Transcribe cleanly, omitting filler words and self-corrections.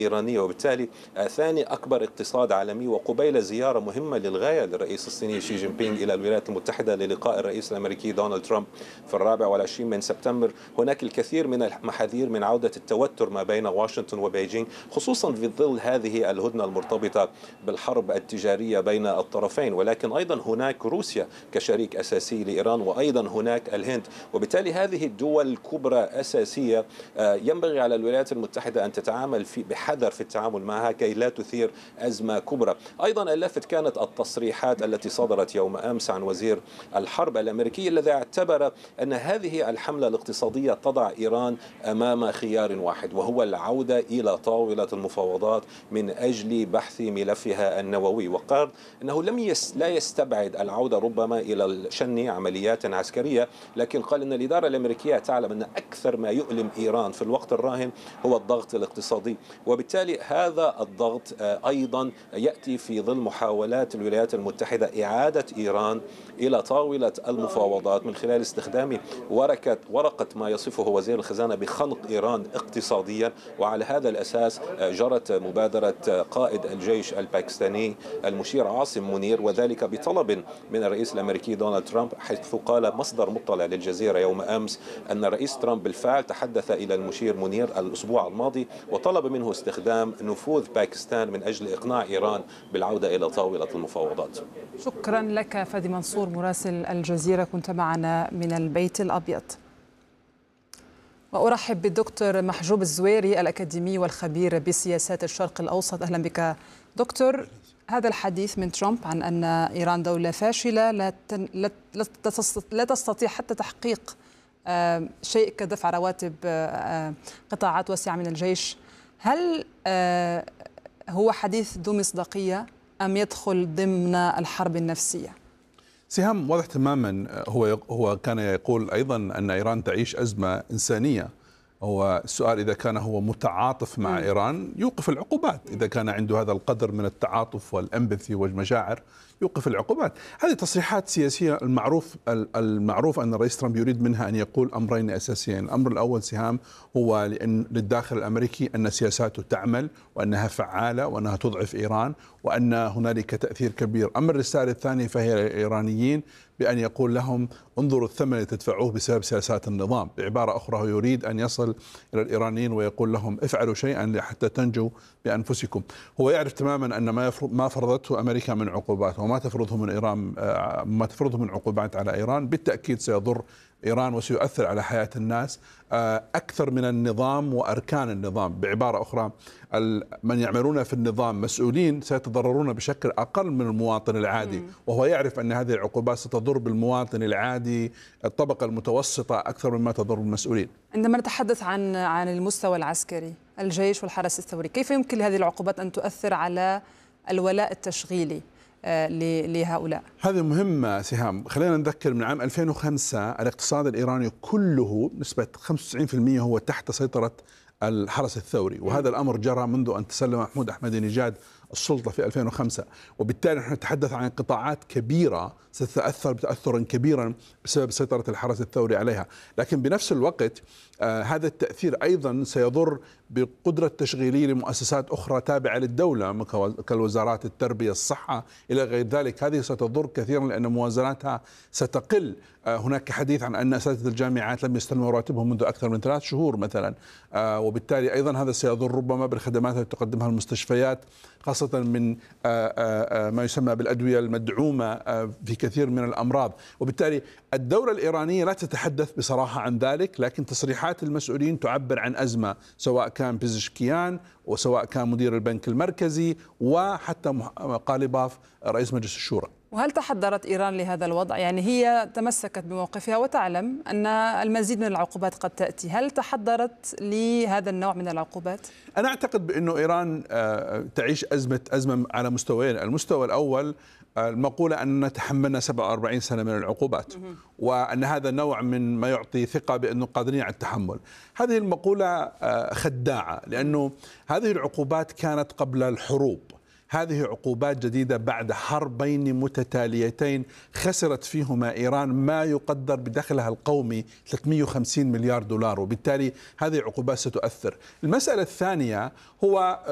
إيرانية، وبالتالي ثاني أكبر اقتصاد عالمي، وقبيل زيارة مهمة للغاية للرئيس الصيني شي جين بينغ إلى الولايات المتحدة للقاء الرئيس الأمريكي دونالد ترامب في 24 من سبتمبر. هناك الكثير من المحاذير من عودة التوتر ما بين واشنطن وبيجين، خصوصا في ظل هذه الهدنة المرتبطة بالحرب التجارية بين الطرفين، ولكن أيضا هناك روسيا كشريك أساسي لإيران، وأيضا هناك الهند، وبالتالي هذه الدول الكبرى أساسية ينبغي على الولايات المتحدة أن تتعامل بحذر في التعامل معها كي لا تثير أزمة كبرى. أيضا اللافت كانت التصريحات التي صدرت يوم أمس عن وزير الحرب الأمريكي، الذي اعتبر أن هذه الحملة الاقتصادية تضع إيران أمام خيار واحد، وهو العودة إلى طاولة المفاوضات من أجل بحث ملفها النووي. وقال أنه لا يستبعد العودة ربما إلى شن عمليات عسكرية، لكن قال أن الإدارة الأمريكية تعلم أن أكثر ما يؤلم إيران في الوقت الراهن هو الضغط الاقتصادي، وبالتالي هذا الضغط أيضا يأتي في ظل محاولات الولايات المتحدة إعادة إيران إلى طاولة المفاوضات من خلال استخدام ورقة ما يصفه وزير الخزانة بخنق إيران اقتصاديا. وعلى هذا الأساس جرت مبادرة قائد الجيش الباكستاني المشير عاصم منير، وذلك بطلب من الرئيس الأمريكي دونالد ترامب، حيث قال مصدر مطلع للجزيرة يوم أمس أن الرئيس ترامب بالفعل تحدث إلى المشير منير الأسبوع الماضي وطلب منه استخدام نفوذ باكستان من أجل إقناع إيران بالعودة إلى طاولة المفاوضات. شكرا لك فادي منصور مراسل الجزيرة، كنت معنا من البيت الأبيض. وأرحب بالدكتور محجوب الزويري الأكاديمي والخبير بسياسات الشرق الأوسط. أهلا بك دكتور. هذا الحديث من ترامب عن أن إيران دولة فاشلة لا تستطيع حتى تحقيق شيء كدفع رواتب قطاعات واسعة من الجيش، هل هو حديث ذو مصداقية أم يدخل ضمن الحرب النفسية؟ سهام، واضح تماما. هو كان يقول أيضا أن إيران تعيش أزمة إنسانية. هو السؤال إذا كان هو متعاطف مع إيران يوقف العقوبات، إذا كان عنده هذا القدر من التعاطف والأمبثي والمشاعر يوقف العقوبات. هذه تصريحات سياسية. المعروف أن الرئيس ترامب يريد منها أن يقول أمرين أساسيين. الأمر الأول سهام هو للداخل الأمريكي أن سياساته تعمل وأنها فعالة وأنها تضعف إيران وأن هنالك تأثير كبير. أما الرسالة الثانية فهي للإيرانيين بأن يقول لهم انظروا الثمن اللي تدفعوه بسبب سياسات النظام. بعبارة أخرى هو يريد أن يصل إلى الإيرانيين ويقول لهم افعلوا شيئا حتى تنجوا بأنفسكم. هو يعرف تماما أن ما فرضته أمريكا من عقوبات وما تفرضه من إيران، ما تفرضه من عقوبات على إيران بالتأكيد سيضر إيران وسيؤثر على حياة الناس أكثر من النظام وأركان النظام. بعبارة أخرى من يعملون في النظام مسؤولين سيتضررون بشكل أقل من المواطن العادي، وهو يعرف أن هذه العقوبات ستضر بالمواطن العادي الطبقة المتوسطة أكثر مما تضر بالمسؤولين. عندما نتحدث عن المستوى العسكري، الجيش والحرس الثوري، كيف يمكن لهذه العقوبات أن تؤثر على الولاء التشغيلي لهؤلاء؟ هذه مهمة سهام. خلينا نذكر من عام 2005 الاقتصاد الإيراني كله نسبة 95% هو تحت سيطرة الحرس الثوري، وهذا الأمر جرى منذ أن تسلم محمود أحمدي نجاد السلطة في 2005، وبالتالي نحن نتحدث عن قطاعات كبيرة ستتأثر تأثرا كبيرا بسبب سيطرة الحرس الثوري عليها. لكن بنفس الوقت هذا التأثير أيضا سيضر بقدرة تشغيلية لمؤسسات أخرى تابعة للدولة كالوزارات التربية الصحة إلى غير ذلك. هذه ستضر كثيرا لأن موازناتها ستقل. هناك حديث عن أن أساتذة الجامعات لم يستلموا رواتبهم منذ أكثر من 3 شهور مثلا، وبالتالي أيضا هذا سيضر ربما بالخدمات التي تقدمها المستشفيات، خاصة من ما يسمى بالأدوية المدعومة في كثير من الأمراض. وبالتالي الدولة الإيرانية لا تتحدث بصراحة عن ذلك، لكن تصريحات المسؤولين تعبر عن أزمة، سواء كان بيزشكيان وسواء كان مدير البنك المركزي وحتى قاليباف رئيس مجلس الشورى. وهل تحضرت إيران لهذا الوضع؟ يعني هي تمسكت بموقفها وتعلم أن المزيد من العقوبات قد تأتي، هل تحضرت لهذا النوع من العقوبات؟ أنا أعتقد بأنه إيران تعيش أزمة على مستويين. المستوى الأول المقولة أن تحملنا 47 سنة من العقوبات، وأن هذا نوع من ما يعطي ثقة بأنه قادرين على التحمل. هذه المقولة خداعة، لأنه هذه العقوبات كانت قبل الحروب. هذه عقوبات جديدة بعد حربين متتاليتين خسرت فيهما إيران ما يقدر بدخلها القومي 350 مليار دولار، وبالتالي هذه عقوبات ستؤثر. المسألة الثانية هو